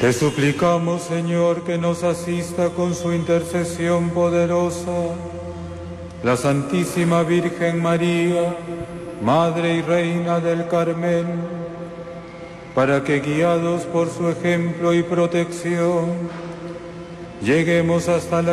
Te suplicamos, Señor, que nos asista con su intercesión poderosa, la Santísima Virgen María, Madre y Reina del Carmen, para que, guiados por su ejemplo y protección, lleguemos hasta la